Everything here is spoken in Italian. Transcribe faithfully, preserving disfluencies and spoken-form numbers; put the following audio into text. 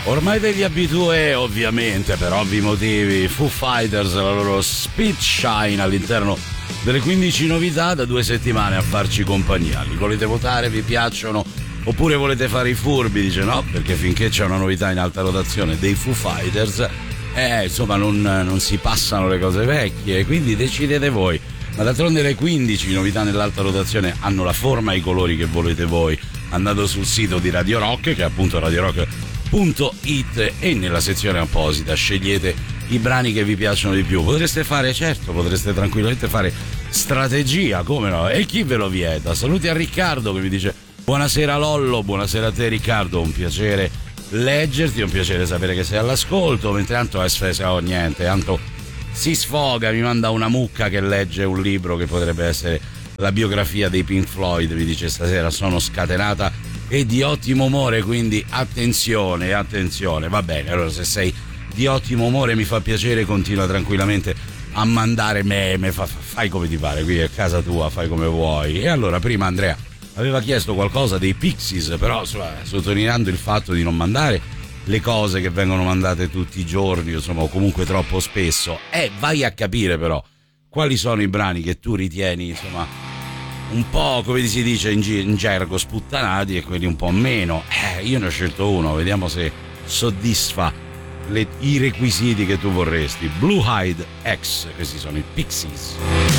Ormai degli abitué, ovviamente, per ovvi motivi, Foo Fighters, la loro Speed Shine all'interno delle quindici novità da due settimane a farci compagnia. Li volete votare? Vi piacciono? Oppure volete fare i furbi? Dice no, perché finché c'è una novità in alta rotazione dei Foo Fighters, eh, insomma, non, non si passano le cose vecchie, quindi decidete voi. Ma d'altronde le quindici novità nell'alta rotazione hanno la forma e i colori che volete voi. Andate sul sito di Radio Rock, che è appunto radio rock punto it, e nella sezione apposita scegliete i brani che vi piacciono di più. Potreste fare, certo, potreste tranquillamente fare strategia, come no? E chi ve lo vieta? Saluti a Riccardo che mi dice buonasera Lollo, buonasera a te Riccardo, un piacere leggerti, un piacere sapere che sei all'ascolto, mentre tanto è sfesa o niente, tanto si sfoga, mi manda una mucca che legge un libro che potrebbe essere la biografia dei Pink Floyd, mi dice stasera sono scatenata e di ottimo umore, quindi attenzione, attenzione, va bene, allora se sei di ottimo umore mi fa piacere, continua tranquillamente a mandare meme, fa, fai come ti pare, qui è casa tua, fai come vuoi. E allora prima Andrea aveva chiesto qualcosa dei Pixies, però sottolineando il fatto di non mandare le cose che vengono mandate tutti i giorni, insomma, o comunque troppo spesso, e vai a capire però quali sono i brani che tu ritieni, insomma, un po', come si dice in, gi- in gergo, sputtanati, e quelli un po' meno. Eh, io ne ho scelto uno, vediamo se soddisfa le, i requisiti che tu vorresti. Blue Hide X, questi sono i Pixies.